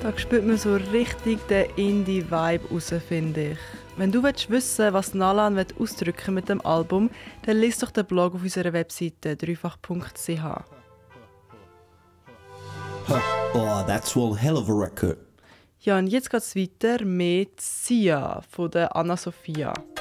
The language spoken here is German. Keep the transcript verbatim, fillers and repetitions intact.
Da spürt man so richtig den Indie-Vibe raus, finde ich. Wenn du wissen willst, was Nalan ausdrücken mit dem Album, dann lies doch den Blog auf unserer Webseite dreifach punkt c h. Huh. Oh, that's one hell of a record. Ja, und jetzt geht es weiter mit Sia von der Anna Sophia.